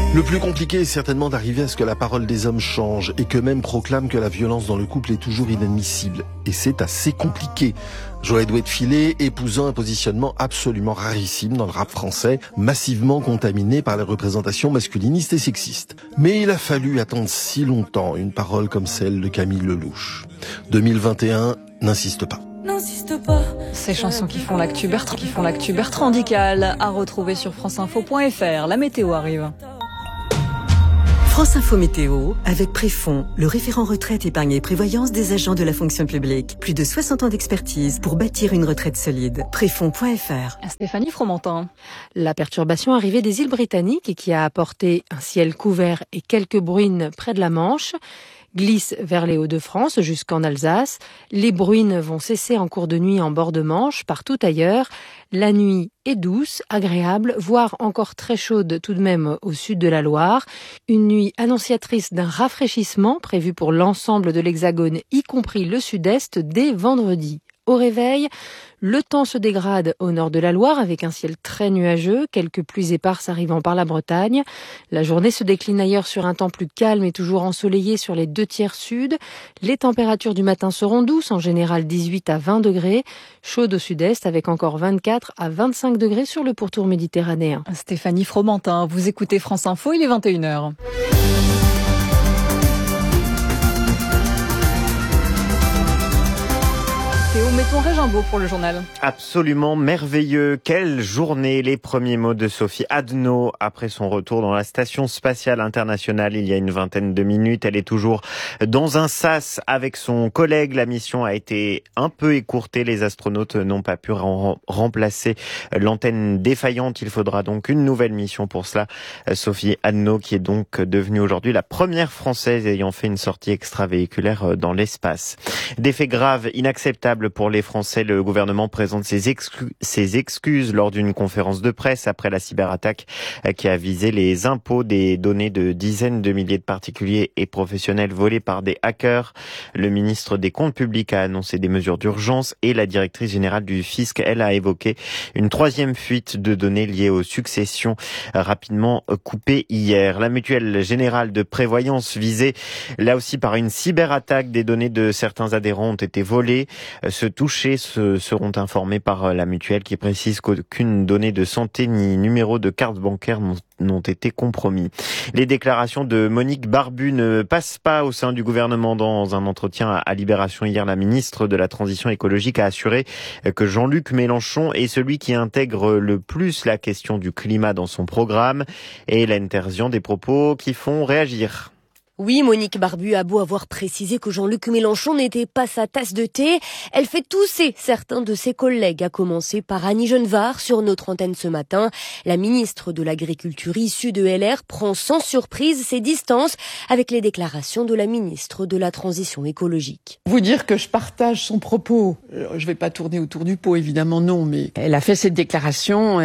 Le plus compliqué est certainement d'arriver à ce que la parole des hommes change et qu'eux-mêmes proclament que la violence dans le couple est toujours inadmissible. Et c'est assez compliqué. Joël Douet-Filet épousant un positionnement absolument rarissime dans le rap français, massivement contaminé par les représentations masculinistes et sexistes. Mais il a fallu attendre si longtemps une parole comme celle de Camille Lelouch. 2021 n'insiste pas. N'insiste pas. Ces chansons qui font l'actu Bertrandical à retrouver sur franceinfo.fr. La météo arrive. France Info Météo, avec Préfond, le référent retraite, épargne et prévoyance des agents de la fonction publique. Plus de 60 ans d'expertise pour bâtir une retraite solide. Préfond.fr. Stéphanie Fromentin. La perturbation arrivée des îles Britanniques et qui a apporté un ciel couvert et quelques bruines près de la Manche glisse vers les Hauts-de-France jusqu'en Alsace. Les bruines vont cesser en cours de nuit en bord de Manche. Partout ailleurs, la nuit est douce, agréable, voire encore très chaude tout de même au sud de la Loire. Une nuit annonciatrice d'un rafraîchissement prévu pour l'ensemble de l'Hexagone, y compris le sud-est, dès vendredi. Au réveil, le temps se dégrade au nord de la Loire avec un ciel très nuageux, quelques pluies éparses arrivant par la Bretagne. La journée se décline ailleurs sur un temps plus calme et toujours ensoleillé sur les 2/3 sud. Les températures du matin seront douces, en général 18 à 20 degrés, chaudes au sud-est avec encore 24 à 25 degrés sur le pourtour méditerranéen. Stéphanie Fromentin, vous écoutez France Info, il est 21h. Théo, mettons Régimbaud pour le journal. Absolument merveilleux. Quelle journée. Les premiers mots de Sophie Adno après son retour dans la Station Spatiale Internationale il y a une vingtaine de minutes. Elle est toujours dans un sas avec son collègue. La mission a été un peu écourtée. Les astronautes n'ont pas pu remplacer l'antenne défaillante. Il faudra donc une nouvelle mission pour cela. Sophie Adno qui est donc devenue aujourd'hui la première Française ayant fait une sortie extravéhiculaire dans l'espace. Des faits graves, inacceptables pour les Français. Le gouvernement présente ses excuses lors d'une conférence de presse après la cyberattaque qui a visé les impôts des données de dizaines de milliers de particuliers et professionnels volés par des hackers. Le ministre des Comptes publics a annoncé des mesures d'urgence et la directrice générale du fisc, elle, a évoqué une troisième fuite de données liées aux successions rapidement coupées hier. La mutuelle générale de prévoyance visée là aussi par une cyberattaque. Des données de certains adhérents ont été volées. Ceux touchés seront informés par la mutuelle qui précise qu'aucune donnée de santé ni numéro de carte bancaire n'ont été compromis. Les déclarations de Monique Barbu ne passent pas au sein du gouvernement. Dans un entretien à Libération hier, la ministre de la Transition écologique a assuré que Jean-Luc Mélenchon est celui qui intègre le plus la question du climat dans son programme. Et Hélène Terzian, des propos qui font réagir. Oui, Monique Barbu a beau avoir précisé que Jean-Luc Mélenchon n'était pas sa tasse de thé, elle fait tousser certains de ses collègues, à commencer par Annie Genevard sur notre antenne ce matin. La ministre de l'Agriculture issue de LR prend sans surprise ses distances avec les déclarations de la ministre de la Transition écologique. Vous dire que je partage son propos, je vais pas tourner autour du pot, évidemment non, mais elle a fait cette déclaration,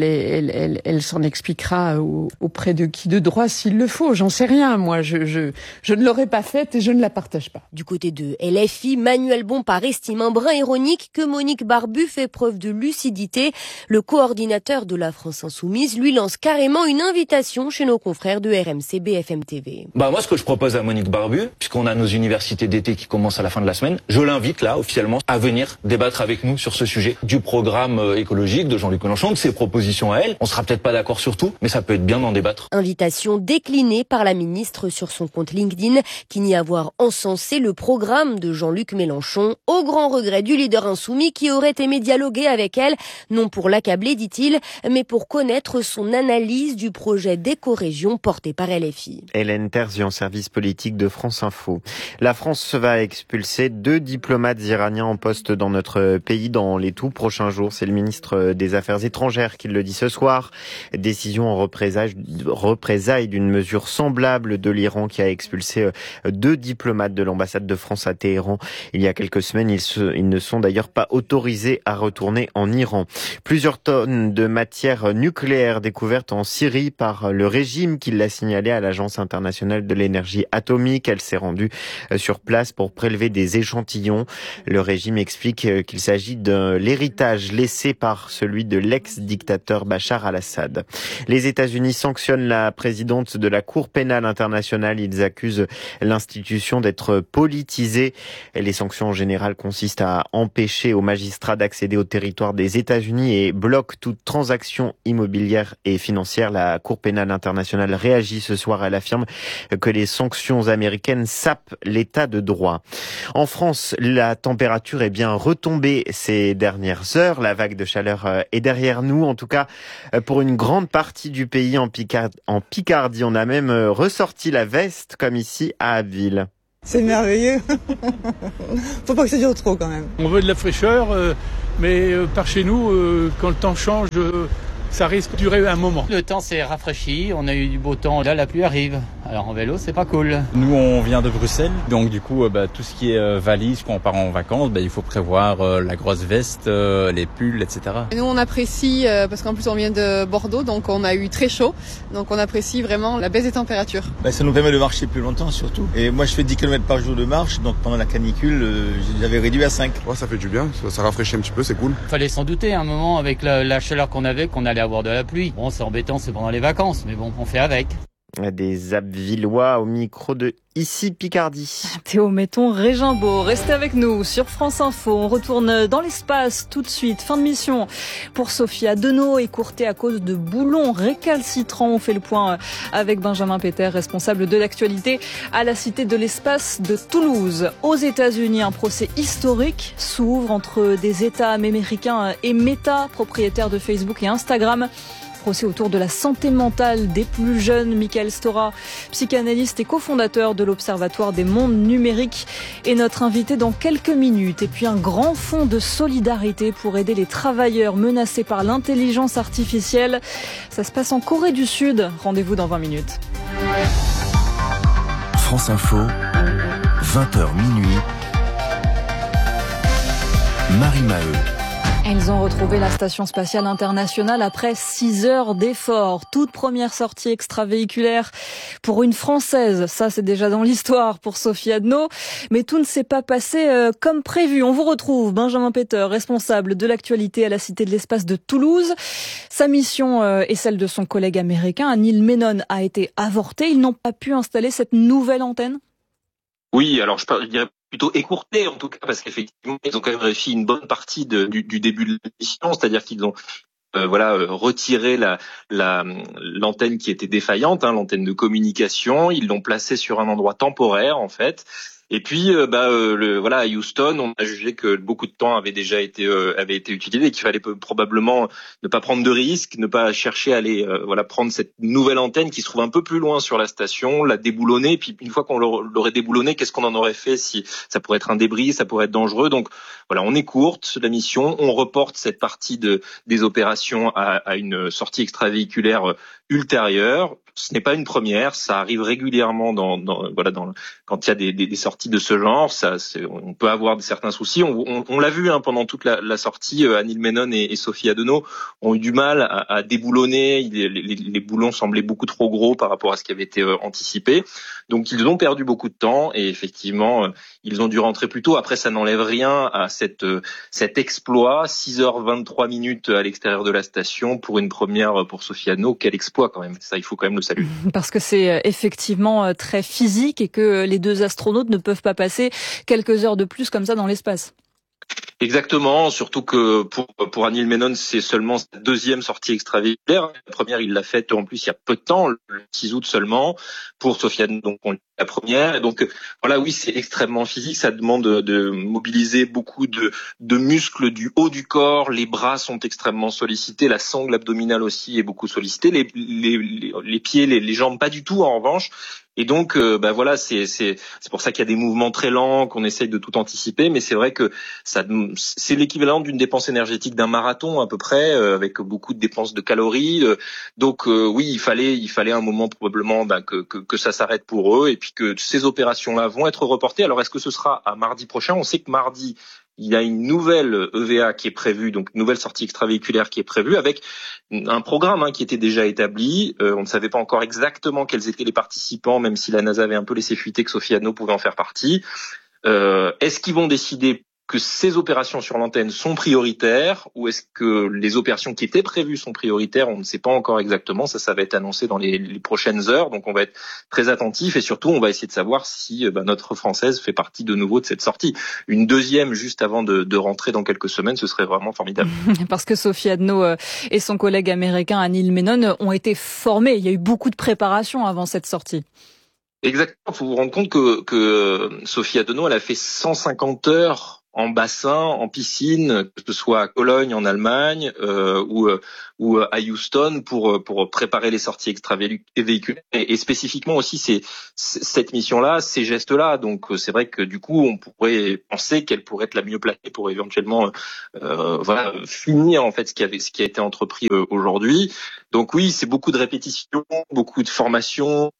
elle s'en expliquera auprès de qui de droit s'il le faut, j'en sais rien, moi, je ne l'aurais pas faite et je ne la partage pas. Du côté de LFI, Manuel Bompard estime un brin ironique que Monique Barbu fait preuve de lucidité. Le coordinateur de la France Insoumise lui lance carrément une invitation chez nos confrères de RMC BFM TV. Moi, ce que je propose à Monique Barbu, puisqu'on a nos universités d'été qui commencent à la fin de la semaine, je l'invite là, officiellement, à venir débattre avec nous sur ce sujet du programme écologique de Jean-Luc Mélenchon, de ses propositions à elle. On sera peut-être pas d'accord sur tout, mais ça peut être bien d'en débattre. Invitation déclinée par la ministre sur son compte LinkedIn, qui nie avoir encensé le programme de Jean-Luc Mélenchon, au grand regret du leader insoumis qui aurait aimé dialoguer avec elle, non pour l'accabler, dit-il, mais pour connaître son analyse du projet d'éco-région porté par LFI. Hélène Terzian, service politique de France Info. La France va expulser 2 diplomates iraniens en poste dans notre pays dans les tout prochains jours. C'est le ministre des Affaires étrangères qui le dit ce soir. Décision en représailles d'une mesure semblable de l'Iran qui qui a expulsé 2 diplomates de l'ambassade de France à Téhéran il y a quelques semaines. Ils ne sont d'ailleurs pas autorisés à retourner en Iran. Plusieurs tonnes de matière nucléaire découvertes en Syrie par le régime qui l'a signalé à l'Agence internationale de l'énergie atomique. Elle s'est rendue sur place pour prélever des échantillons. Le régime explique qu'il s'agit de l'héritage laissé par celui de l'ex-dictateur Bachar al-Assad. Les États-Unis sanctionnent la présidente de la Cour pénale internationale. Ils accusent l'institution d'être politisée. Les sanctions en général consistent à empêcher aux magistrats d'accéder au territoire des États-Unis et bloquent toute transaction immobilière et financière. La Cour pénale internationale réagit ce soir. Elle affirme que les sanctions américaines sapent l'état de droit. En France, la température est bien retombée ces dernières heures. La vague de chaleur est derrière nous. En tout cas, pour une grande partie du pays, en Picardie, on a même ressorti la veste, comme ici à Abbeville. C'est merveilleux. Faut pas que ça dure trop quand même. On veut de la fraîcheur, mais par chez nous, quand le temps change, ça risque de durer un moment. Le temps s'est rafraîchi, on a eu du beau temps, là la pluie arrive. Alors en vélo, c'est pas cool. Nous, on vient de Bruxelles, donc du coup, tout ce qui est valise, quand on part en vacances, il faut prévoir la grosse veste, les pulls, etc. Et nous, on apprécie, parce qu'en plus on vient de Bordeaux, donc on a eu très chaud, donc on apprécie vraiment la baisse des températures. Ça nous permet de marcher plus longtemps surtout. Et moi, je fais 10 km par jour de marche, donc pendant la canicule, j'avais réduit à 5. Ouais, ça fait du bien, ça rafraîchit un petit peu, c'est cool. Fallait s'en douter un moment avec la chaleur qu'on avait, qu'on allait avoir de la pluie. Bon, c'est embêtant, c'est pendant les vacances, mais bon, on fait avec. Des Abbvillois au micro de Ici Picardie. Théo Metton, Régimbaud, restez avec nous sur France Info. On retourne dans l'espace tout de suite. Fin de mission pour Sophie Adenau, écourtée à cause de boulons récalcitrants. On fait le point avec Benjamin Péter, responsable de l'actualité à la Cité de l'Espace de Toulouse. Aux États-Unis, un procès historique s'ouvre entre des États américains et Meta, propriétaire de Facebook et Instagram. Procès autour de la santé mentale des plus jeunes. Michael Stora, psychanalyste et cofondateur de l'Observatoire des mondes numériques, est notre invité dans quelques minutes. Et puis un grand fonds de solidarité pour aider les travailleurs menacés par l'intelligence artificielle. Ça se passe en Corée du Sud. Rendez-vous dans 20 minutes. France Info, 20h minuit. Marie Maheu. Ils ont retrouvé la Station Spatiale Internationale après 6 heures d'efforts. Toute première sortie extravéhiculaire pour une Française. Ça, c'est déjà dans l'histoire pour Sophie Adenau. Mais tout ne s'est pas passé comme prévu. On vous retrouve, Benjamin Péter, responsable de l'actualité à la Cité de l'Espace de Toulouse. Sa mission et celle de son collègue américain, Neil Menon, a été avortée. Ils n'ont pas pu installer cette nouvelle antenne ? Oui, alors je dirais plutôt écourté en tout cas, parce qu'effectivement ils ont quand même réussi une bonne partie du début de l'émission, c'est-à-dire qu'ils ont retiré l'antenne qui était défaillante, l'antenne de communication. Ils l'ont placée sur un endroit temporaire en fait. Et puis, à Houston, on a jugé que beaucoup de temps avait été utilisé et qu'il fallait probablement ne pas prendre de risques, ne pas chercher à aller, prendre cette nouvelle antenne qui se trouve un peu plus loin sur la station, la déboulonner. Puis une fois qu'on l'aurait déboulonnée, qu'est-ce qu'on en aurait fait si ça pourrait être un débris, ça pourrait être dangereux. Donc voilà, on écourte la mission, on reporte cette partie des opérations à une sortie extravéhiculaire ultérieure. Ce n'est pas une première, ça arrive régulièrement quand il y a des sorties de ce genre. On peut avoir certains soucis. On l'a vu pendant toute la sortie. Neil Menon et Sophie Adenau ont eu du mal à déboulonner. Les boulons semblaient beaucoup trop gros par rapport à ce qui avait été anticipé. Donc ils ont perdu beaucoup de temps et effectivement ils ont dû rentrer plus tôt. Après, ça n'enlève rien à cet exploit. 6h23 à l'extérieur de la station pour une première pour Sophie Adenau. Quel exploit quand même. Ça, il faut quand même le saluer. Parce que c'est effectivement très physique et que les deux astronautes ne peuvent pas passer quelques heures de plus comme ça dans l'espace. Exactement, surtout que pour Neil Menon, c'est seulement sa deuxième sortie extravéhiculaire. La première, il l'a faite en plus il y a peu de temps, le 6 août seulement. Pour Sophie Adenau, donc on la première. Et donc voilà, oui, c'est extrêmement physique. Ça demande de mobiliser beaucoup de muscles du haut du corps. Les bras sont extrêmement sollicités. La sangle abdominale aussi est beaucoup sollicitée. Les pieds, les jambes pas du tout en revanche. Et donc, c'est pour ça qu'il y a des mouvements très lents, qu'on essaye de tout anticiper. Mais c'est vrai que c'est l'équivalent d'une dépense énergétique d'un marathon à peu près, avec beaucoup de dépenses de calories. Donc, oui, il fallait un moment probablement que ça s'arrête pour eux. Et puis que ces opérations-là vont être reportées. Alors, est-ce que ce sera à mardi prochain? On sait que mardi, il y a une nouvelle EVA qui est prévue, donc une nouvelle sortie extravéhiculaire qui est prévue avec un programme qui était déjà établi. On ne savait pas encore exactement quels étaient les participants, même si la NASA avait un peu laissé fuiter que Sophie Adno pouvait en faire partie. Est-ce qu'ils vont décider que ces opérations sur l'antenne sont prioritaires ou est-ce que les opérations qui étaient prévues sont prioritaires? On ne sait pas encore exactement. Ça va être annoncé dans les prochaines heures. Donc, on va être très attentif et surtout, on va essayer de savoir si notre Française fait partie de nouveau de cette sortie. Une deuxième juste avant de rentrer dans quelques semaines, ce serait vraiment formidable. Parce que Sophie Adno et son collègue américain Anil Menon ont été formés. Il y a eu beaucoup de préparation avant cette sortie. Exactement. Il faut vous rendre compte que Sophie Adno, elle a fait 150 heures en bassin, en piscine, que ce soit à Cologne en Allemagne ou à Houston pour préparer les sorties extravéhiculaires et spécifiquement aussi cette mission-là, ces gestes-là. Donc c'est vrai que du coup on pourrait penser qu'elle pourrait être la mieux placée pour éventuellement finir en fait ce qui a été entrepris aujourd'hui. Donc oui, c'est beaucoup de répétitions, beaucoup de formation.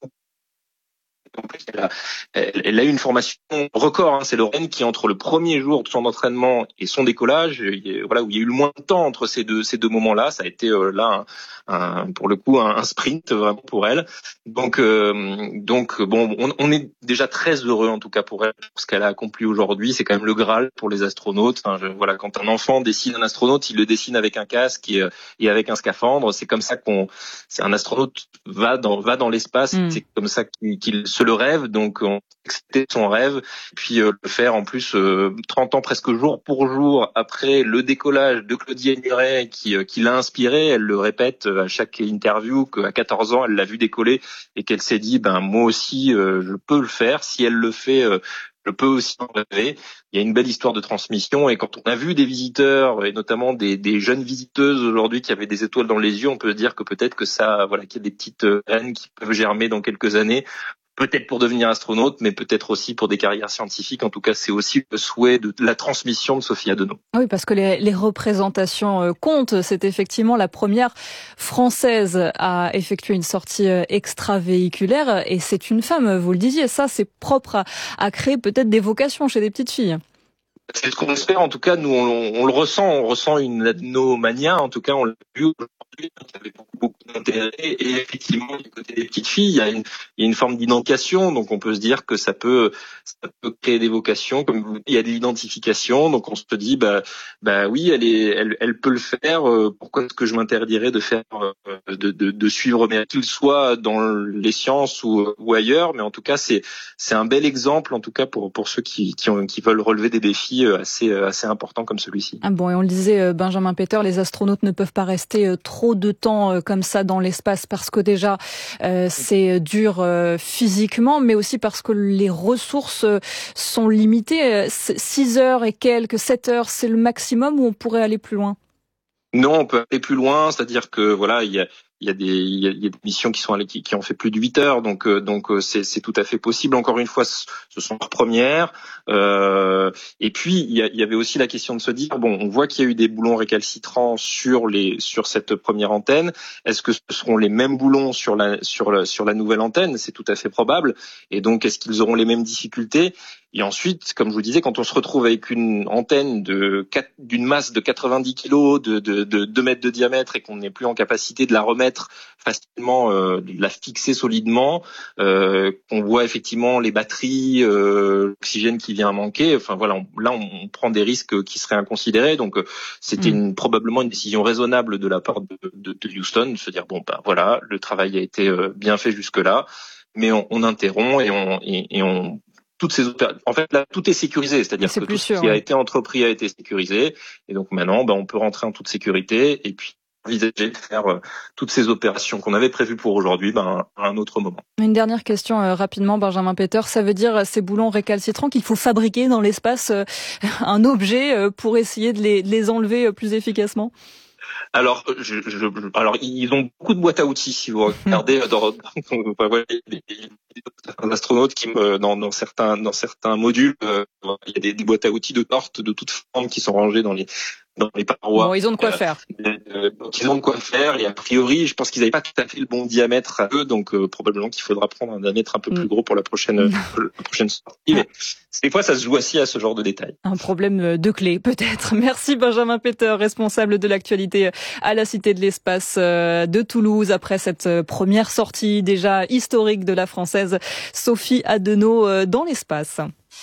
En plus, elle a eu une formation record. C'est Lorraine qui, entre le premier jour de son entraînement et son décollage, où il y a eu le moins de temps entre ces deux moments-là, ça a été pour le coup un sprint vraiment pour elle. Donc on est déjà très heureux en tout cas pour elle pour ce qu'elle a accompli aujourd'hui. C'est quand même le Graal pour les astronautes. Quand un enfant dessine un astronaute, il le dessine avec un casque et avec un scaphandre. C'est comme ça c'est un astronaute va dans l'espace. C'est comme ça qu'il se le rêve, donc c'était son rêve, puis le faire en plus 30 ans presque jour pour jour après le décollage de Claudie Muret qui l'a inspiré. Elle le répète à chaque interview qu'à 14 ans elle l'a vu décoller et qu'elle s'est dit moi aussi je peux le faire, si elle le fait je peux aussi en rêver. Il y a une belle histoire de transmission et quand on a vu des visiteurs et notamment des jeunes visiteuses aujourd'hui qui avaient des étoiles dans les yeux, on peut dire que peut-être que qu'il y a des petites graines qui peuvent germer dans quelques années. Peut-être pour devenir astronaute, mais peut-être aussi pour des carrières scientifiques. En tout cas, c'est aussi le souhait de la transmission de Sophie Adno. Oui, parce que les représentations comptent. C'est effectivement la première Française à effectuer une sortie extravéhiculaire. Et c'est une femme, vous le disiez. Ça, c'est propre à créer peut-être des vocations chez des petites filles. C'est ce qu'on espère. En tout cas, nous, on le ressent. On ressent une Adnomania. En tout cas, on l'a vu aujourd'hui. Il y avait beaucoup d'intérêt. Et effectivement, du côté des petites filles, il y a une forme d'identification. Donc, on peut se dire que ça peut créer des vocations. Comme vous dites, il y a de l'identification. Donc, on se dit, oui, elle peut le faire. Pourquoi est-ce que je m'interdirais de faire, de suivre, mais qu'il soit dans les sciences ou ailleurs. Mais en tout cas, c'est un bel exemple, en tout cas, pour ceux qui veulent relever des défis assez importants comme celui-ci. Et on le disait, Benjamin Peter, les astronautes ne peuvent pas rester trop de temps comme ça dans l'espace parce que déjà c'est dur physiquement, mais aussi parce que les ressources sont limitées. 6 heures et quelques, 7 heures, c'est le maximum ou on pourrait aller plus loin? Non, on peut aller plus loin, c'est-à-dire que il y a des missions qui ont fait plus de 8 heures, donc c'est tout à fait possible. Encore une fois, ce sont leurs premières. Et puis il y avait aussi la question de se dire on voit qu'il y a eu des boulons récalcitrants sur cette première antenne. Est-ce que ce seront les mêmes boulons sur la nouvelle antenne? C'est tout à fait probable. Et donc est-ce qu'ils auront les mêmes difficultés? Et ensuite, comme je vous disais, quand on se retrouve avec une antenne d'une masse de 90 kilos, de 2 mètres de diamètre et qu'on n'est plus en capacité de la remettre facilement, de la fixer solidement, qu'on voit effectivement les batteries, l'oxygène qui vient à manquer, là on prend des risques qui seraient inconsidérés. Donc c'était probablement une décision raisonnable de la part de Houston de se dire le travail a été bien fait jusque-là, mais on interrompt et on toutes ces en fait là tout est sécurisé, c'est-à-dire que tout ce qui a été entrepris a été sécurisé et donc maintenant on peut rentrer en toute sécurité et puis envisager de faire toutes ces opérations qu'on avait prévues pour aujourd'hui à un autre moment. Une dernière question rapidement, Benjamin Peter, ça veut dire ces boulons récalcitrants qu'il faut fabriquer dans l'espace un objet pour essayer de les enlever plus efficacement? Alors, ils ont beaucoup de boîtes à outils. Si vous regardez un astronaute qui dans certains modules, il y a des boîtes à outils de toutes formes qui sont rangées dans les parois. Bon, ils ont de quoi faire. Donc ils ont de quoi faire, et a priori, je pense qu'ils n'avaient pas tout à fait le bon diamètre à eux, donc probablement qu'il faudra prendre un diamètre un peu plus gros pour la prochaine sortie. Mais des fois, ça se joue aussi à ce genre de détails. Un problème de clé, peut-être. Merci Benjamin Peter, responsable de l'actualité à la Cité de l'Espace de Toulouse, après cette première sortie déjà historique de la Française Sophie Adenau dans l'espace.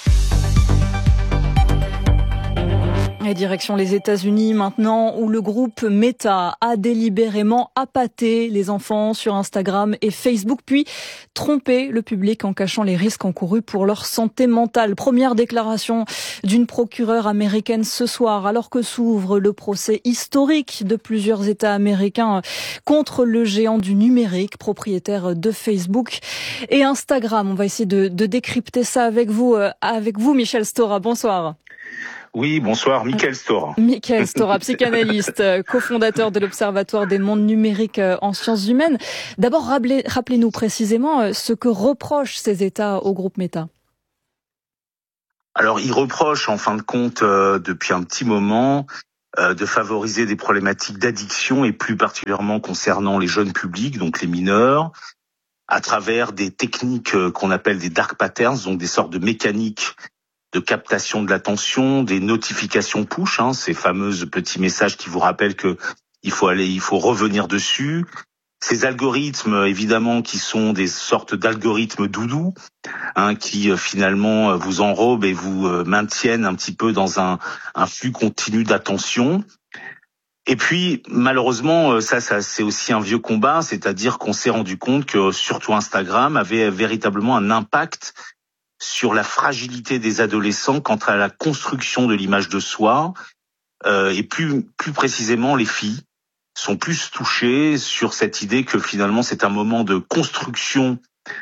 Et direction les États-Unis maintenant, où le groupe Meta a délibérément appâté les enfants sur Instagram et Facebook, puis trompé le public en cachant les risques encourus pour leur santé mentale. Première déclaration d'une procureure américaine ce soir, alors que s'ouvre le procès historique de plusieurs États américains contre le géant du numérique, propriétaire de Facebook et Instagram. On va essayer de décrypter ça avec vous, Michel Stora. Bonsoir. Oui, bonsoir, Michael Stora. Michael Stora, psychanalyste, cofondateur de l'Observatoire des mondes numériques en sciences humaines. D'abord, rappelez-nous précisément ce que reprochent ces États au groupe Meta. Alors, ils reprochent, en fin de compte, depuis un petit moment, de favoriser des problématiques d'addiction, et plus particulièrement concernant les jeunes publics, donc les mineurs, à travers des techniques qu'on appelle des dark patterns, donc des sortes de mécaniques de captation de l'attention, des notifications push, ces fameuses petits messages qui vous rappellent que il faut revenir dessus. Ces algorithmes, évidemment, qui sont des sortes d'algorithmes doudou, qui finalement vous enrobent et vous maintiennent un petit peu dans un flux continu d'attention. Et puis, malheureusement, ça c'est aussi un vieux combat, c'est-à-dire qu'on s'est rendu compte que surtout Instagram avait véritablement un impact sur la fragilité des adolescents quant à la construction de l'image de soi, et plus précisément les filles sont plus touchées sur cette idée que finalement c'est un moment de construction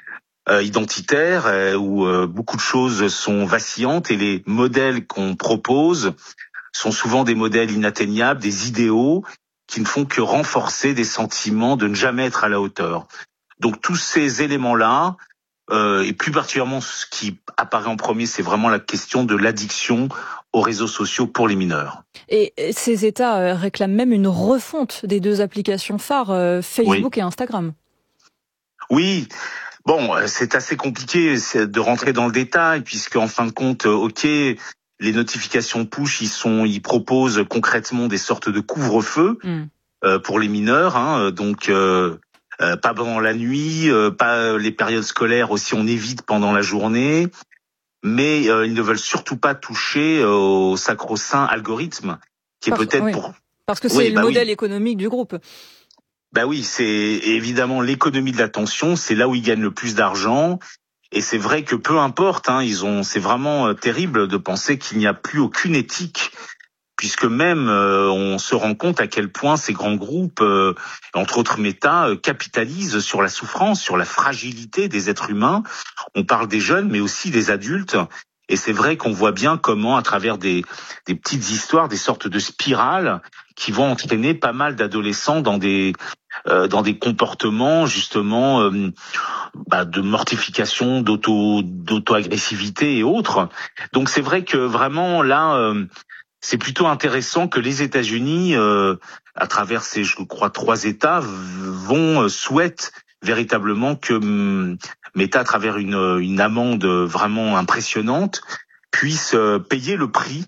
identitaire où beaucoup de choses sont vacillantes, et les modèles qu'on propose sont souvent des modèles inatteignables, des idéaux qui ne font que renforcer des sentiments de ne jamais être à la hauteur. Donc tous ces éléments-là, et plus particulièrement ce qui apparaît en premier, c'est vraiment la question de l'addiction aux réseaux sociaux pour les mineurs. Et ces États réclament même une refonte des deux applications phares, Facebook et Instagram. Oui, bon, c'est assez compliqué de rentrer dans le détail, puisque en fin de compte, les notifications push, ils proposent concrètement des sortes de couvre-feu pour les mineurs, donc pas pendant la nuit, pas les périodes scolaires aussi, on évite pendant la journée, mais ils ne veulent surtout pas toucher au sacro-saint algorithme, qui est peut-être parce que c'est le modèle économique du groupe. Oui, c'est évidemment l'économie de l'attention, c'est là où ils gagnent le plus d'argent. Et c'est vrai que peu importe, c'est vraiment terrible de penser qu'il n'y a plus aucune éthique, puisque même on se rend compte à quel point ces grands groupes, entre autres Meta, capitalisent sur la souffrance, sur la fragilité des êtres humains. On parle des jeunes, mais aussi des adultes. Et c'est vrai qu'on voit bien comment, à travers des petites histoires, des sortes de spirales qui vont entraîner pas mal d'adolescents dans des comportements justement de mortification, d'auto-agressivité et autres. Donc c'est vrai que vraiment là, c'est plutôt intéressant que les États-Unis, à travers ces, je crois, 3 États, souhaitent véritablement que Meta, à travers une amende vraiment impressionnante, puisse payer le prix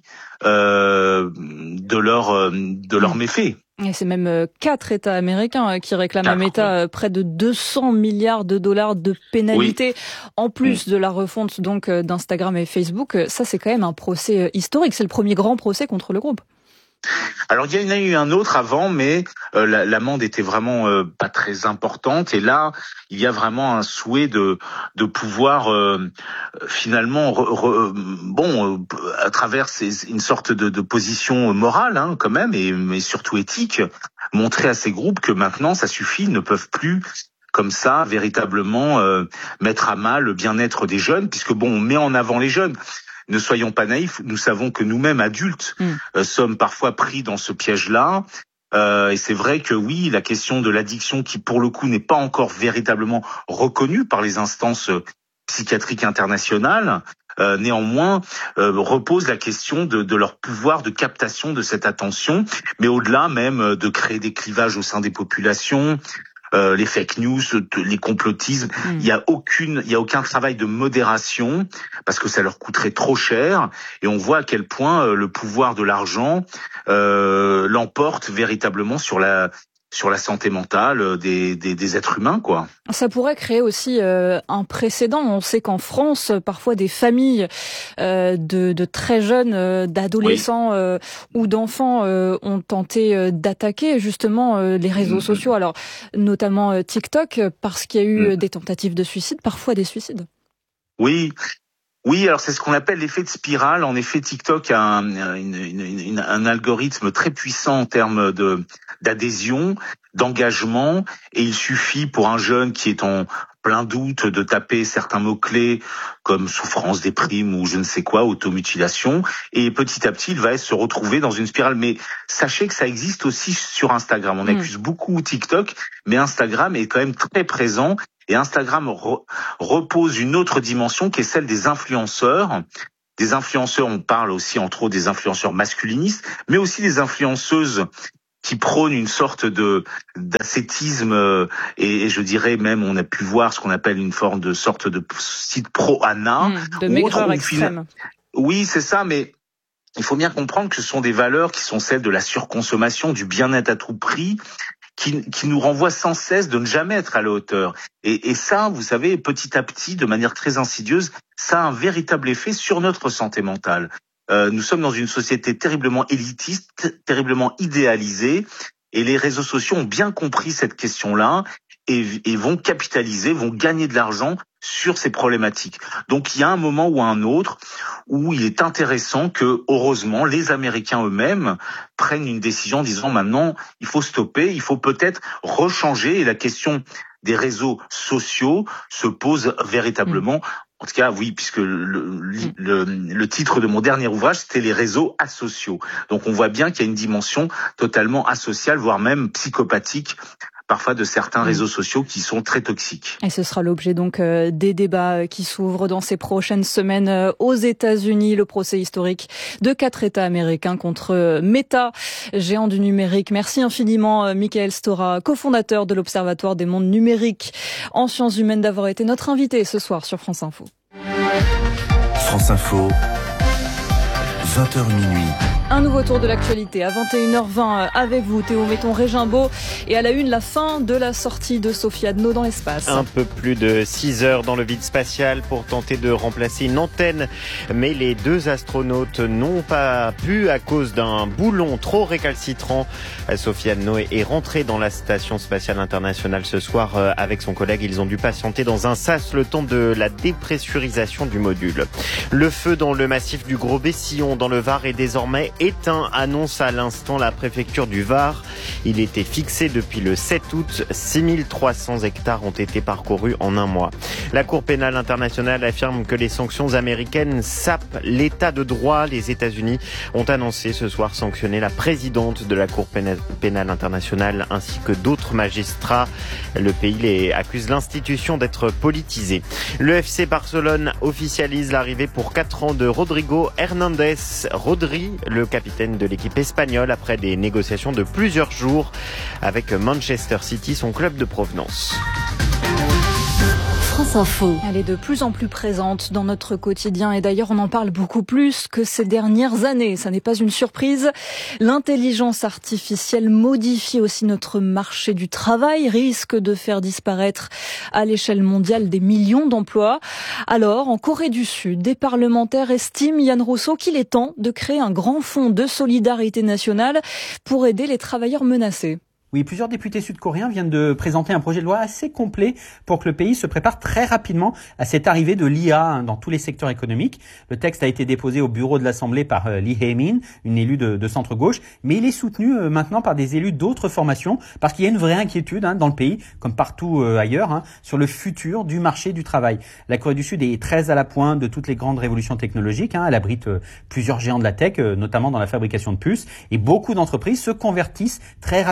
de leurs méfaits. Et c'est même 4 États américains qui réclament à Meta près de 200 milliards de dollars de pénalités, en plus de la refonte donc d'Instagram et Facebook. Ça, c'est quand même un procès historique. C'est le premier grand procès contre le groupe. Alors il y en a eu un autre avant, mais l'amende était vraiment pas très importante. Et là, il y a vraiment un souhait de pouvoir finalement, à travers une sorte de position morale, quand même, mais surtout éthique, montrer à ces groupes que maintenant ça suffit, ils ne peuvent plus comme ça véritablement mettre à mal le bien-être des jeunes, puisque on met en avant les jeunes. Ne soyons pas naïfs, nous savons que nous-mêmes, adultes, sommes parfois pris dans ce piège-là. Et c'est vrai que oui, la question de l'addiction, qui pour le coup n'est pas encore véritablement reconnue par les instances psychiatriques internationales, néanmoins repose la question de leur pouvoir de captation de cette attention, mais au-delà même de créer des clivages au sein des populations. Les fake news, les complotismes, il y a aucun travail de modération parce que ça leur coûterait trop cher, et on voit à quel point le pouvoir de l'argent l'emporte véritablement sur la santé mentale des êtres humains, quoi. Ça pourrait créer aussi un précédent. On sait qu'en France, parfois des familles de très jeunes, d'adolescents ou d'enfants ont tenté d'attaquer justement les réseaux sociaux. Alors notamment TikTok, parce qu'il y a eu des tentatives de suicide, parfois des suicides. Oui, alors c'est ce qu'on appelle l'effet de spirale. En effet, TikTok a un algorithme très puissant en termes d'adhésion, d'engagement, et il suffit pour un jeune qui est en plein doute de taper certains mots-clés comme souffrance, déprime ou je ne sais quoi, automutilation, et petit à petit il va se retrouver dans une spirale. Mais sachez que ça existe aussi sur Instagram. On accuse beaucoup TikTok, mais Instagram est quand même très présent. Et Instagram repose une autre dimension qui est celle des influenceurs. Des influenceurs, on parle aussi entre autres des influenceurs masculinistes, mais aussi des influenceuses qui prônent une sorte d'ascétisme, et je dirais même, on a pu voir ce qu'on appelle une forme de sorte de site pro-Anna. De maigreur extrême. Oui, c'est ça, mais il faut bien comprendre que ce sont des valeurs qui sont celles de la surconsommation, du bien-être à tout prix, qui nous renvoie sans cesse de ne jamais être à la hauteur. Et ça, vous savez, petit à petit, de manière très insidieuse, ça a un véritable effet sur notre santé mentale. Nous sommes dans une société terriblement élitiste, terriblement idéalisée, et les réseaux sociaux ont bien compris cette question-là et vont capitaliser, vont gagner de l'argent sur ces problématiques. Donc il y a un moment ou un autre où il est intéressant que, heureusement, les Américains eux-mêmes prennent une décision en disant maintenant il faut stopper, il faut peut-être rechanger, et la question des réseaux sociaux se pose véritablement. En tout cas, oui, puisque le titre de mon dernier ouvrage, c'était les réseaux asociaux. Donc on voit bien qu'il y a une dimension totalement asociale, voire même psychopathique, parfois de certains réseaux sociaux qui sont très toxiques. Et ce sera l'objet donc des débats qui s'ouvrent dans ces prochaines semaines aux États-Unis, le procès historique de 4 États américains contre Meta, géant du numérique. Merci infiniment Michael Stora, cofondateur de l'Observatoire des mondes numériques en sciences humaines, d'avoir été notre invité ce soir sur France Info. France Info, 20h minuit. Un nouveau tour de l'actualité à 21h20 avec vous, Théo Metton-Régimbaud. Et à la une, la fin de la sortie de Sophie Adno dans l'espace. Un peu plus de 6 heures dans le vide spatial pour tenter de remplacer une antenne. Mais les deux astronautes n'ont pas pu à cause d'un boulon trop récalcitrant. Sophie Adno est rentrée dans la station spatiale internationale ce soir avec son collègue. Ils ont dû patienter dans un sas le temps de la dépressurisation du module. Le feu dans le massif du Gros Bessillon dans le Var est désormais éteint, annonce à l'instant la préfecture du Var. Il était fixé depuis le 7 août. 6300 hectares ont été parcourus en un mois. La Cour pénale internationale affirme que les sanctions américaines sapent l'état de droit. Les États-Unis ont annoncé ce soir sanctionner la présidente de la Cour pénale internationale ainsi que d'autres magistrats. Le pays accuse l'institution d'être politisée. Le FC Barcelone officialise l'arrivée pour 4 ans de Rodrigo Hernandez. Rodri, le capitaine de l'équipe espagnole, après des négociations de plusieurs jours avec Manchester City, son club de provenance. France Info. Elle est de plus en plus présente dans notre quotidien et d'ailleurs on en parle beaucoup plus que ces dernières années. Ça n'est pas une surprise. L'intelligence artificielle modifie aussi notre marché du travail, risque de faire disparaître à l'échelle mondiale des millions d'emplois. Alors, en Corée du Sud, des parlementaires estiment, Yann Rousseau, qu'il est temps de créer un grand fonds de solidarité nationale pour aider les travailleurs menacés. Oui, plusieurs députés sud-coréens viennent de présenter un projet de loi assez complet pour que le pays se prépare très rapidement à cette arrivée de l'IA dans tous les secteurs économiques. Le texte a été déposé au bureau de l'Assemblée par Lee Hae-min, une élue de centre-gauche, mais il est soutenu maintenant par des élus d'autres formations parce qu'il y a une vraie inquiétude dans le pays, comme partout ailleurs, sur le futur du marché du travail. La Corée du Sud est très à la pointe de toutes les grandes révolutions technologiques. Elle abrite plusieurs géants de la tech, notamment dans la fabrication de puces, et beaucoup d'entreprises se convertissent très rapidement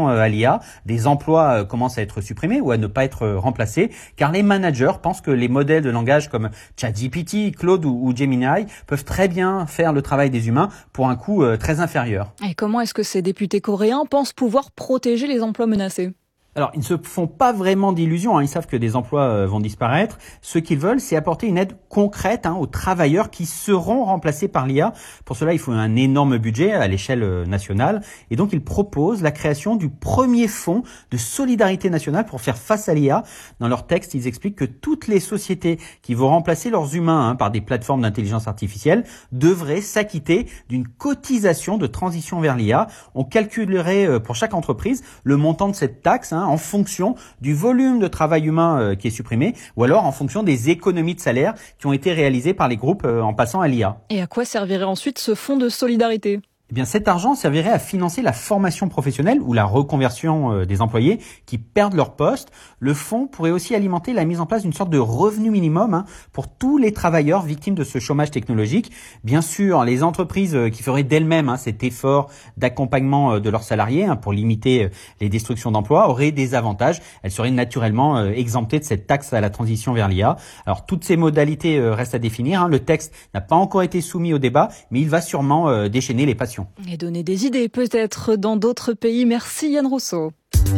à l'IA, des emplois commencent à être supprimés ou à ne pas être remplacés, car les managers pensent que les modèles de langage comme ChatGPT, Claude ou Gemini peuvent très bien faire le travail des humains pour un coût très inférieur. Et comment est-ce que ces députés coréens pensent pouvoir protéger les emplois menacés ? Alors, ils ne se font pas vraiment d'illusions, ils savent que des emplois vont disparaître. Ce qu'ils veulent, c'est apporter une aide concrète aux travailleurs qui seront remplacés par l'IA. Pour cela, il faut un énorme budget à l'échelle nationale. Et donc, ils proposent la création du premier fonds de solidarité nationale pour faire face à l'IA. Dans leur texte, ils expliquent que toutes les sociétés qui vont remplacer leurs humains par des plateformes d'intelligence artificielle devraient s'acquitter d'une cotisation de transition vers l'IA. On calculerait pour chaque entreprise le montant de cette taxe en fonction du volume de travail humain qui est supprimé, ou alors en fonction des économies de salaire qui ont été réalisées par les groupes en passant à l'IA. Et à quoi servirait ensuite ce fonds de solidarité ? Eh bien, cet argent servirait à financer la formation professionnelle ou la reconversion des employés qui perdent leur poste. Le fonds pourrait aussi alimenter la mise en place d'une sorte de revenu minimum pour tous les travailleurs victimes de ce chômage technologique. Bien sûr, les entreprises qui feraient d'elles-mêmes cet effort d'accompagnement de leurs salariés pour limiter les destructions d'emplois auraient des avantages. Elles seraient naturellement exemptées de cette taxe à la transition vers l'IA. Alors, toutes ces modalités restent à définir. Le texte n'a pas encore été soumis au débat, mais il va sûrement déchaîner les passions. Et donner des idées peut-être dans d'autres pays. Merci Yann Rousseau.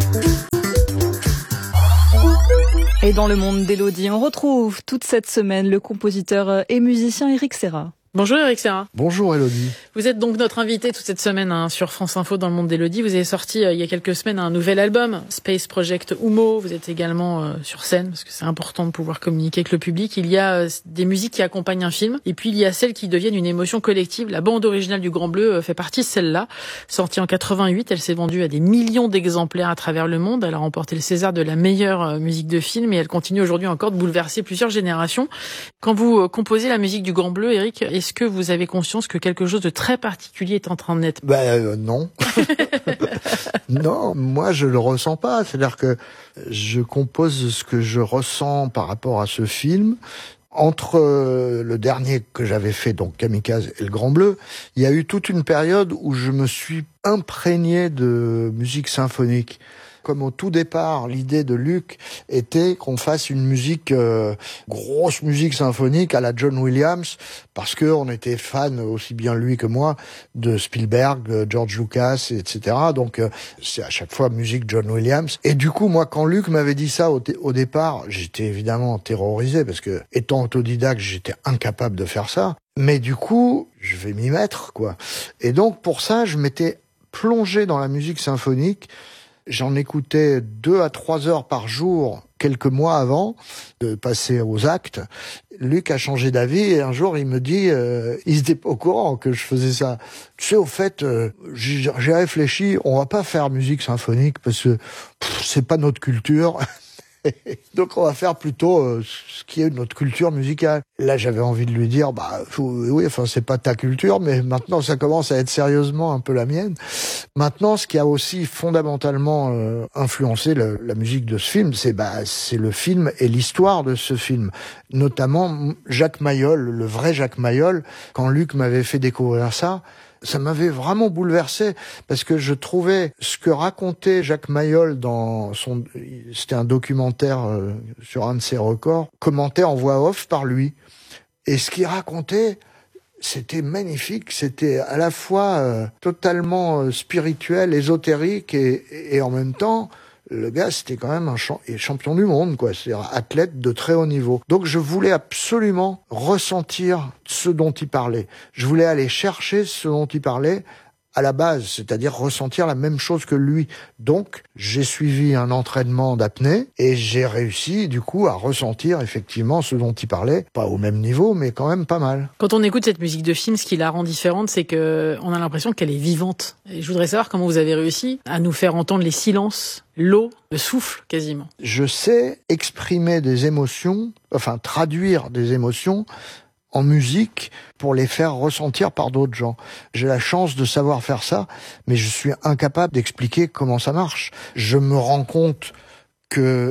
Et dans le monde d'Élodie, on retrouve toute cette semaine le compositeur et musicien Éric Serra. Bonjour Éric Serra. Bonjour Élodie. Vous êtes donc notre invité toute cette semaine sur France Info dans le monde d'Élodie. Vous avez sorti il y a quelques semaines un nouvel album, Space Project Humo. Vous êtes également sur scène parce que c'est important de pouvoir communiquer avec le public. Il y a des musiques qui accompagnent un film et puis il y a celles qui deviennent une émotion collective. La bande originale du Grand Bleu fait partie de celle-là. Sortie en 88, elle s'est vendue à des millions d'exemplaires à travers le monde. Elle a remporté le César de la meilleure musique de film et elle continue aujourd'hui encore de bouleverser plusieurs générations. Quand vous composez la musique du Grand Bleu, Éric, est-ce que vous avez conscience que quelque chose de très particulier est en train de naître ? Non. Non, moi je le ressens pas. C'est-à-dire que je compose ce que je ressens par rapport à ce film. Entre le dernier que j'avais fait, donc Kamikaze et le Grand Bleu, il y a eu toute une période où je me suis imprégné de musique symphonique. Comme au tout départ, l'idée de Luc était qu'on fasse une musique, grosse musique symphonique à la John Williams, parce que on était fan, aussi bien lui que moi, de Spielberg, George Lucas, etc. Donc, c'est à chaque fois musique John Williams. Et du coup, moi, quand Luc m'avait dit ça au départ, j'étais évidemment terrorisé, parce que, étant autodidacte, j'étais incapable de faire ça. Mais du coup, je vais m'y mettre, quoi. Et donc, pour ça, je m'étais plongé dans la musique symphonique. J'en écoutais 2 à 3 heures par jour, quelques mois avant de passer aux actes. Luc a changé d'avis et un jour il me dit, il n'était pas au courant que je faisais ça. Tu sais, au fait, j'ai réfléchi, on va pas faire musique symphonique parce que c'est pas notre culture. Donc on va faire plutôt ce qui est notre culture musicale. Là j'avais envie de lui dire oui, enfin c'est pas ta culture, mais maintenant ça commence à être sérieusement un peu la mienne. Maintenant, ce qui a aussi fondamentalement influencé la musique de ce film, c'est le film et l'histoire de ce film. Notamment Jacques Mayol, le vrai Jacques Mayol. Quand Luc m'avait fait découvrir ça m'avait vraiment bouleversé, parce que je trouvais ce que racontait Jacques Mayol c'était un documentaire sur un de ses records, commenté en voix off par lui. Et ce qu'il racontait, c'était magnifique, c'était à la fois totalement spirituel, ésotérique, et en même temps, le gars, c'était quand même un champion du monde, quoi. C'est-à-dire athlète de très haut niveau. Donc, je voulais absolument ressentir ce dont il parlait. Je voulais aller chercher ce dont il parlait à la base, c'est-à-dire ressentir la même chose que lui. Donc, j'ai suivi un entraînement d'apnée et j'ai réussi, du coup, à ressentir effectivement ce dont il parlait. Pas au même niveau, mais quand même pas mal. Quand on écoute cette musique de film, ce qui la rend différente, c'est que on a l'impression qu'elle est vivante. Et je voudrais savoir comment vous avez réussi à nous faire entendre les silences, l'eau, le souffle, quasiment. Je sais exprimer des émotions, enfin traduire des émotions en musique pour les faire ressentir par d'autres gens. J'ai la chance de savoir faire ça, mais je suis incapable d'expliquer comment ça marche. Je me rends compte que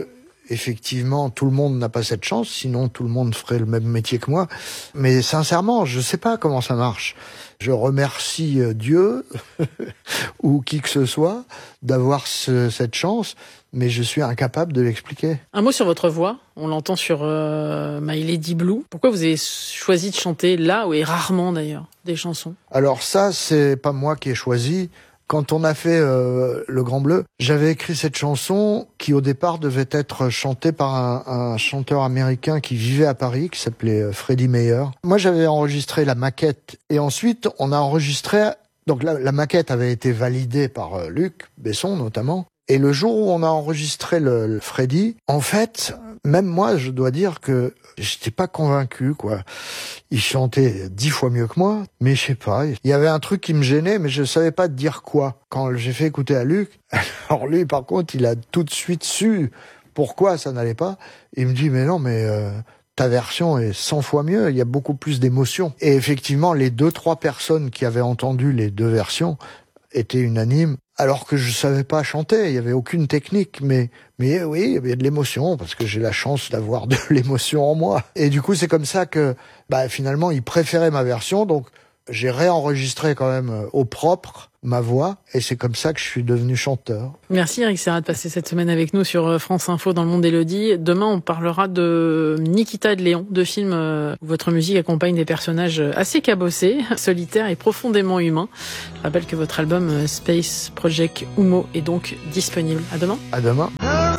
Effectivement, tout le monde n'a pas cette chance, sinon tout le monde ferait le même métier que moi. Mais sincèrement, je sais pas comment ça marche. Je remercie Dieu ou qui que ce soit d'avoir cette chance, mais je suis incapable de l'expliquer. Un mot sur votre voix. On l'entend sur My Lady Blue. Pourquoi vous avez choisi de chanter là, et rarement d'ailleurs, des chansons? Alors ça, c'est pas moi qui ai choisi. Quand on a fait Le Grand Bleu, j'avais écrit cette chanson qui au départ devait être chantée par un chanteur américain qui vivait à Paris, qui s'appelait Freddie Mayer. Moi, j'avais enregistré la maquette et ensuite on a enregistré. Donc la maquette avait été validée par Luc Besson notamment. Et le jour où on a enregistré le Freddy, en fait, même moi, je dois dire que j'étais pas convaincu, quoi. Il chantait 10 fois mieux que moi, mais je sais pas. Il y avait un truc qui me gênait, mais je savais pas dire quoi. Quand j'ai fait écouter à Luc, alors lui, par contre, il a tout de suite su pourquoi ça n'allait pas. Il me dit, mais non, ta version est 100 fois mieux, il y a beaucoup plus d'émotions. Et effectivement, les 2-3 personnes qui avaient entendu les deux versions étaient unanimes. Alors que je savais pas chanter, il y avait aucune technique, mais oui, il y avait de l'émotion, parce que j'ai la chance d'avoir de l'émotion en moi. Et du coup, c'est comme ça que, finalement, il préférait ma version, donc j'ai réenregistré quand même au propre ma voix, et c'est comme ça que je suis devenu chanteur. Merci Eric Serra de passer cette semaine avec nous sur France Info dans le monde d'Élodie. Demain, on parlera de Nikita de Léon, deux films où votre musique accompagne des personnages assez cabossés, solitaires et profondément humains. Je rappelle que votre album Space Project Humo est donc disponible. À demain. À demain.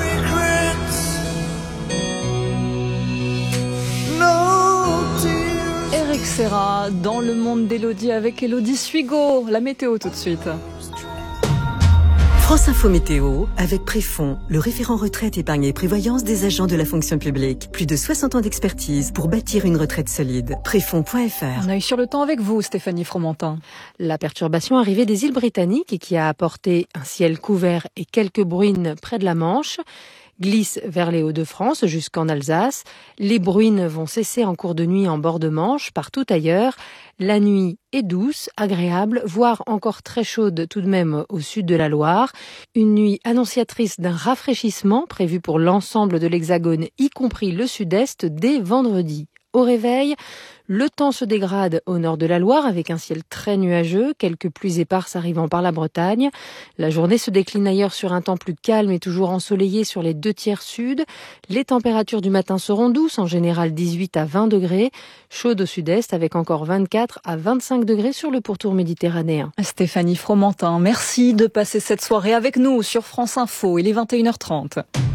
Eric Serra dans le monde d'Élodie avec Élodie Suigo. La météo tout de suite. France Info Météo avec Préfond, le référent retraite, épargne et prévoyance des agents de la fonction publique. Plus de 60 ans d'expertise pour bâtir une retraite solide. Préfond.fr. On a eu sur le temps avec vous, Stéphanie Fromentin. La perturbation arrivée des îles Britanniques et qui a apporté un ciel couvert et quelques bruines près de la Manche glisse vers les Hauts-de-France jusqu'en Alsace. Les bruines vont cesser en cours de nuit en bord de Manche. Partout ailleurs, la nuit est douce, agréable, voire encore très chaude tout de même au sud de la Loire. Une nuit annonciatrice d'un rafraîchissement prévu pour l'ensemble de l'Hexagone, y compris le sud-est, dès vendredi. Au réveil, le temps se dégrade au nord de la Loire avec un ciel très nuageux, quelques pluies éparses arrivant par la Bretagne. La journée se décline ailleurs sur un temps plus calme et toujours ensoleillé sur les 2/3 sud. Les températures du matin seront douces, en général 18 à 20 degrés, chaudes au sud-est avec encore 24 à 25 degrés sur le pourtour méditerranéen. Stéphanie Fromentin, merci de passer cette soirée avec nous sur France Info. Il est 21h30.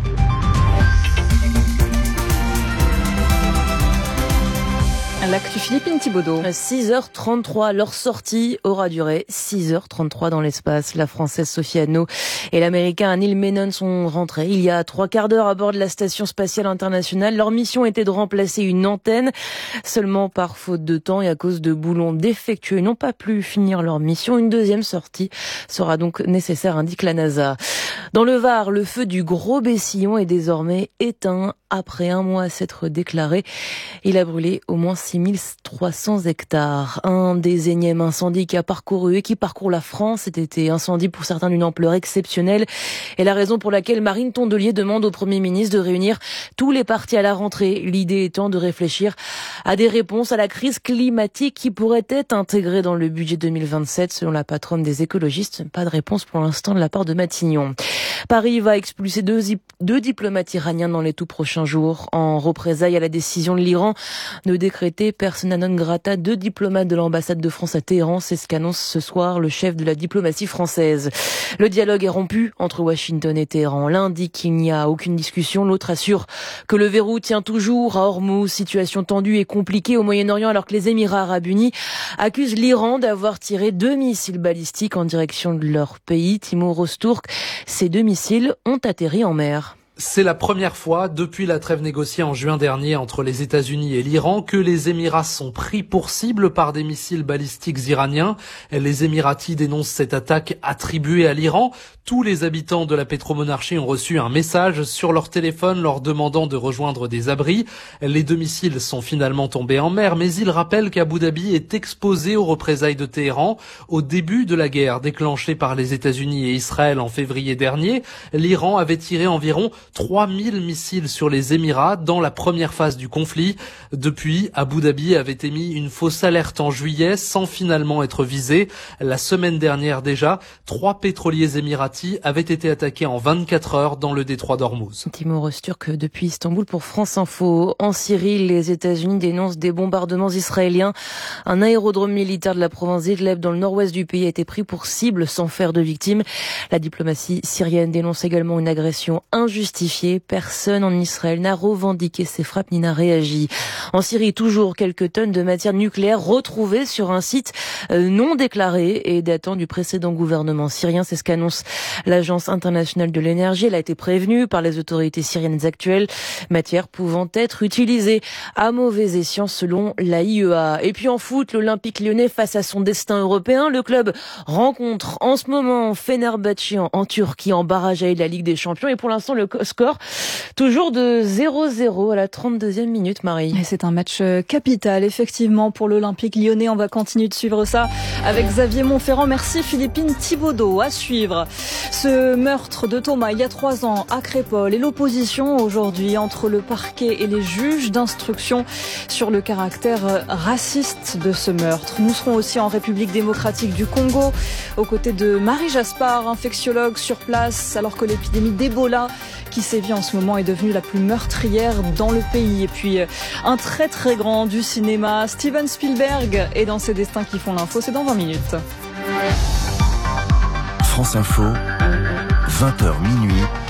L'actu Philippine Thibaudot. 6h33, leur sortie aura duré 6h33 dans l'espace. La Française Sophie Adno et l'Américain Neil Menon sont rentrés il y a 3/4 d'heure à bord de la Station Spatiale Internationale. Leur mission était de remplacer une antenne. Seulement par faute de temps et à cause de boulons défectueux, ils n'ont pas pu finir leur mission. Une deuxième sortie sera donc nécessaire, indique la NASA. Dans le Var, le feu du Gros Bessillon est désormais éteint après un mois à s'être déclaré. Il a brûlé au moins 6300 hectares. Un des énièmes incendies qui a parcouru et qui parcourt la France cet été. Incendie pour certains d'une ampleur exceptionnelle. Et la raison pour laquelle Marine Tondelier demande au Premier ministre de réunir tous les partis à la rentrée. L'idée étant de réfléchir à des réponses à la crise climatique qui pourraient être intégrées dans le budget 2027 selon la patronne des écologistes. Pas de réponse pour l'instant de la part de Matignon. Paris va expulser deux diplomates iraniens dans les tout prochains jours en représailles à la décision de l'Iran de décréter persona non grata 2 diplomates de l'ambassade de France à Téhéran. C'est ce qu'annonce ce soir le chef de la diplomatie française. Le dialogue est rompu entre Washington et Téhéran. L'un dit qu'il n'y a aucune discussion, l'autre assure que le verrou tient toujours à Hormuz. Situation tendue et compliquée au Moyen-Orient alors que les Émirats arabes unis accusent l'Iran d'avoir tiré 2 missiles balistiques en direction de leur pays. Timo Rozturk, ces 2 missiles ont atterri en mer. C'est la première fois depuis la trêve négociée en juin dernier entre les États-Unis et l'Iran que les Émirats sont pris pour cible par des missiles balistiques iraniens. Les Émiratis dénoncent cette attaque attribuée à l'Iran. Tous les habitants de la pétromonarchie ont reçu un message sur leur téléphone leur demandant de rejoindre des abris. Les 2 missiles sont finalement tombés en mer, mais ils rappellent qu'Abu Dhabi est exposé aux représailles de Téhéran. Au début de la guerre déclenchée par les États-Unis et Israël en février dernier, l'Iran avait tiré environ 3000 missiles sur les Émirats dans la première phase du conflit. Depuis, Abu Dhabi avait émis une fausse alerte en juillet sans finalement être visé. La semaine dernière déjà, 3 pétroliers émiratis avaient été attaqués en 24 heures dans le détroit d'Ormuz. Timur Öztürk depuis Istanbul pour France Info. En Syrie, les États-Unis dénoncent des bombardements israéliens. Un aérodrome militaire de la province d'Idlib dans le nord-ouest du pays a été pris pour cible sans faire de victimes. La diplomatie syrienne dénonce également une agression injustifiée. Personne en Israël n'a revendiqué ces frappes ni n'a réagi. En Syrie, toujours quelques tonnes de matière nucléaire retrouvées sur un site non déclaré et datant du précédent gouvernement syrien. C'est ce qu'annonce l'Agence internationale de l'énergie. Elle a été prévenue par les autorités syriennes actuelles. Matière pouvant être utilisée à mauvais escient selon la IEA. Et puis en foot, l'Olympique lyonnais face à son destin européen. Le club rencontre en ce moment Fenerbahçe en Turquie en barrage de la Ligue des Champions. Et pour l'instant, le score toujours de 0-0 à la 32e minute, Marie. Et c'est un match capital, effectivement, pour l'Olympique lyonnais. On va continuer de suivre ça avec Xavier Montferrand. Merci Philippine Thibaudot. À suivre ce meurtre de Thomas il y a 3 ans à Crépol et l'opposition aujourd'hui entre le parquet et les juges d'instruction sur le caractère raciste de ce meurtre. Nous serons aussi en République démocratique du Congo aux côtés de Marie Jaspard, infectiologue sur place, alors que l'épidémie d'Ebola qui sévit en ce moment est devenue la plus meurtrière dans le pays. Et puis un très très grand du cinéma, Steven Spielberg, est dans ses destins qui font l'info. C'est dans 20 minutes. France Info, 20h minuit.